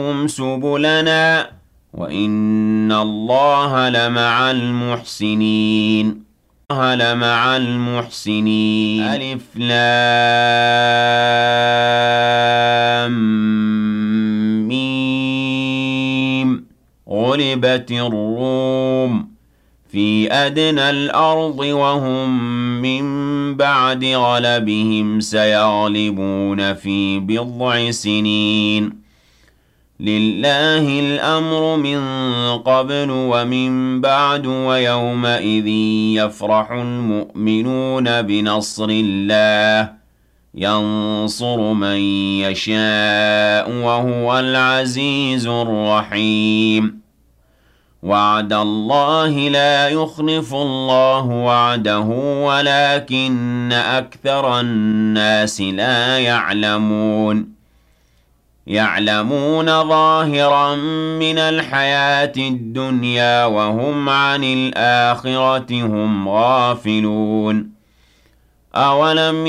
سبلنا وإن الله لمع المحسنين ألف لام ميم غلبت الروم في أدنى الأرض وهم من بعد غلبهم سيغلبون في بضع سنين لله الأمر من قبل ومن بعد ويومئذ يفرح المؤمنون بنصر الله ينصر من يشاء وهو العزيز الرحيم وعد الله لا يخلف الله وعده ولكن أكثر الناس لا يعلمون ظاهرا من الحياة الدنيا وهم عن الآخرة هم غافلون أولم